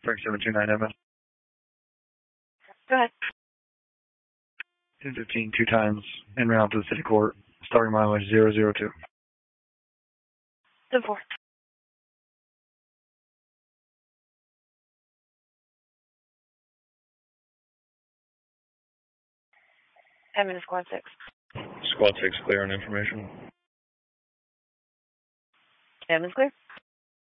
Frank 729 MS. Go ahead. 1015, 2 times, en route to the city court, starting mileage 002. 10-4. Admin to Squad 6. Squad 6 clear on information. Admin's clear.